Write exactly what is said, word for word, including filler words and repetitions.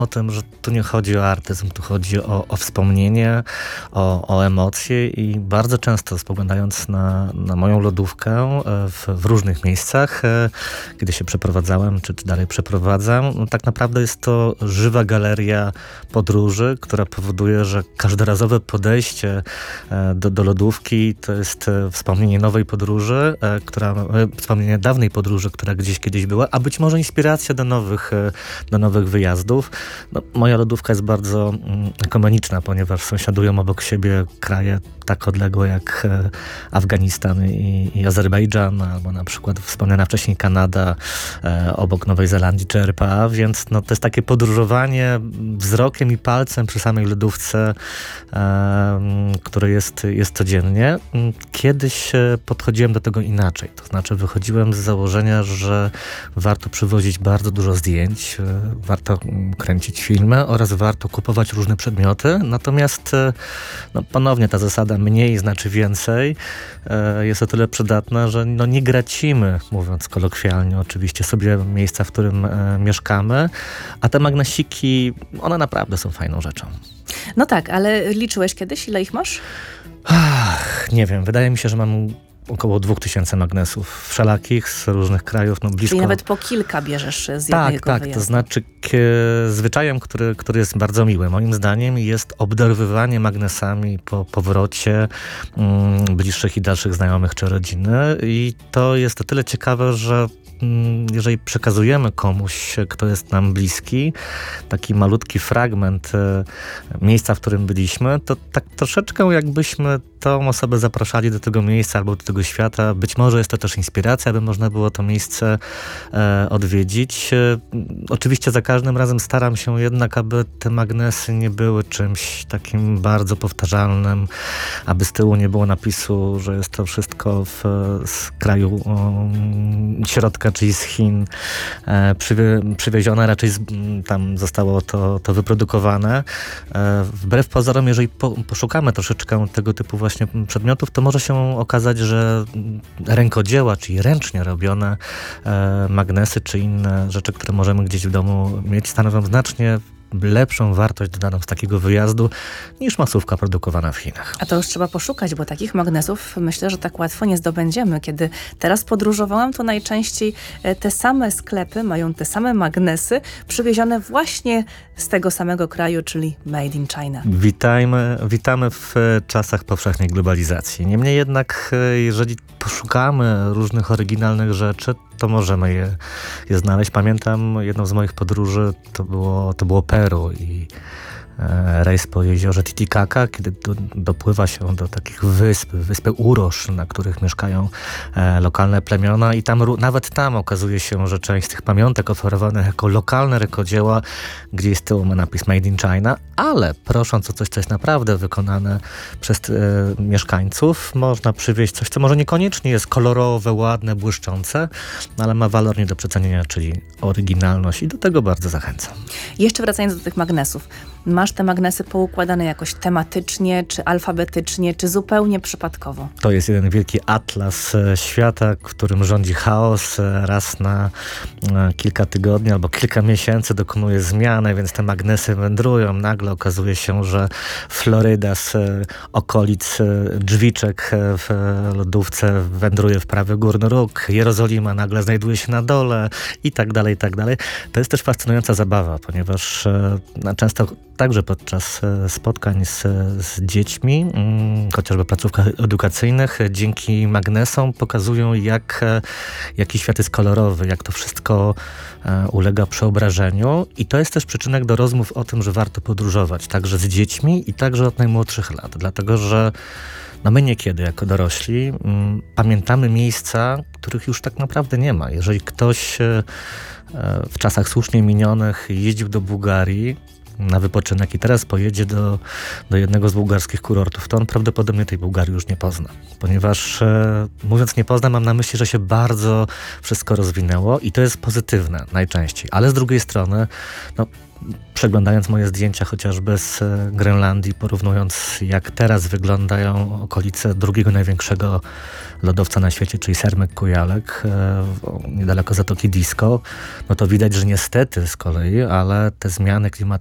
o tym, że tu nie chodzi o artyzm, tu chodzi o, o wspomnienie, o, o emocje i bardzo często spoglądając na, na moją lodówkę w, w różnych miejscach, kiedy się przeprowadzałem, czy dalej przeprowadzam, no tak naprawdę jest to żywa galeria podróży, która powoduje, że każdorazowe podejście do, do lodówki to jest wspomnienie nowej podróży, która, wspomnienie dawnej podróży, która gdzieś kiedyś była, a być może inspiracja do nowych, do nowych wyjazdów. No, moja lodówka jest bardzo mm, ekumeniczna, ponieważ sąsiadują obok siebie kraje tak odległe jak e, Afganistan i, i Azerbejdżan, albo na przykład wspomniana wcześniej Kanada, e, obok Nowej Zelandii czy R P A, więc no, to jest takie podróżowanie wzrokiem i palcem przy samej lodówce, e, które jest, jest codziennie. Kiedyś podchodziłem do tego inaczej, to znaczy wychodziłem z założenia, że warto przywozić bardzo dużo zdjęć, e, warto kręcić filmy oraz warto kupować różne przedmioty, natomiast no, ponownie ta zasada mniej znaczy więcej e, jest o tyle przydatna, że no, nie gracimy, mówiąc kolokwialnie oczywiście, sobie miejsca, w którym e, mieszkamy, a te magnesiki, one naprawdę są fajną rzeczą. No tak, ale liczyłeś kiedyś, ile ich masz? Ach, nie wiem, wydaje mi się, że mam około dwóch tysięcy magnesów wszelakich z różnych krajów. No blisko... Czyli nawet po kilka bierzesz z tak, jednego Tak, wyjazdu. to znaczy k- zwyczajem, który, który jest bardzo miły, moim zdaniem, jest obdarowywanie magnesami po powrocie mm, bliższych i dalszych znajomych czy rodziny. I to jest o tyle ciekawe, że jeżeli przekazujemy komuś, kto jest nam bliski, taki malutki fragment e, miejsca, w którym byliśmy, to tak troszeczkę jakbyśmy tą osobę zapraszali do tego miejsca albo do tego świata. Być może jest to też inspiracja, aby można było to miejsce e, odwiedzić. E, oczywiście za każdym razem staram się jednak, aby te magnesy nie były czymś takim bardzo powtarzalnym, aby z tyłu nie było napisu, że jest to wszystko w, z kraju um, środka, czyli z Chin, e, przywie, przywiezione, raczej z, tam zostało to, to wyprodukowane. E, wbrew pozorom, jeżeli po, poszukamy troszeczkę tego typu właśnie przedmiotów, to może się okazać, że rękodzieła, czyli ręcznie robione e, magnesy, czy inne rzeczy, które możemy gdzieś w domu mieć, stanowią znacznie lepszą wartość dodaną z takiego wyjazdu niż masówka produkowana w Chinach. A to już trzeba poszukać, bo takich magnesów myślę, że tak łatwo nie zdobędziemy. Kiedy teraz podróżowałam, to najczęściej te same sklepy mają te same magnesy przywiezione właśnie z tego samego kraju, czyli made in China. Witajmy, witamy w czasach powszechnej globalizacji. Niemniej jednak, jeżeli poszukamy różnych oryginalnych rzeczy, to możemy je, je znaleźć. Pamiętam jedną z moich podróży, to było, to było Peru i e, rejs po jeziorze Titicaca, kiedy do, dopływa się do takich wysp, wyspy Urosz, na których mieszkają e, lokalne plemiona i tam, nawet tam okazuje się, że część z tych pamiątek oferowanych jako lokalne rękodzieła, gdzie z tyłu ma napis Made in China, ale prosząc o coś, co jest naprawdę wykonane przez e, mieszkańców, można przywieźć coś, co może niekoniecznie jest kolorowe, ładne, błyszczące, no, ale ma walor nie do przecenienia, czyli oryginalność i do tego bardzo zachęcam. Jeszcze wracając do tych magnesów. Masz te magnesy poukładane jakoś tematycznie, czy alfabetycznie, czy zupełnie przypadkowo? To jest jeden wielki atlas świata, którym rządzi chaos. Raz na kilka tygodni albo kilka miesięcy dokonuje zmiany, więc te magnesy wędrują. Nagle okazuje się, że Floryda z okolic drzwiczek w lodówce wędruje w prawy górny róg. Jerozolima nagle znajduje się na dole i tak dalej, i tak dalej. To jest też fascynująca zabawa, ponieważ często także podczas spotkań z, z dziećmi, chociażby w placówkach edukacyjnych, dzięki magnesom pokazują, jak, jaki świat jest kolorowy, jak to wszystko ulega przeobrażeniu. I to jest też przyczynek do rozmów o tym, że warto podróżować, także z dziećmi i także od najmłodszych lat, dlatego że no my niekiedy jako dorośli mm, pamiętamy miejsca, których już tak naprawdę nie ma. Jeżeli ktoś e, w czasach słusznie minionych jeździł do Bułgarii na wypoczynek i teraz pojedzie do, do jednego z bułgarskich kurortów, to on prawdopodobnie tej Bułgarii już nie pozna. Ponieważ e, mówiąc nie pozna, mam na myśli, że się bardzo wszystko rozwinęło i to jest pozytywne najczęściej. Ale z drugiej strony, no, Przeglądając moje zdjęcia chociażby z e, Grenlandii, porównując jak teraz wyglądają okolice drugiego największego lodowca na świecie, czyli Sermek Kujalek, e, niedaleko Zatoki Disco, no to widać, że niestety z kolei, ale te zmiany klimatyczne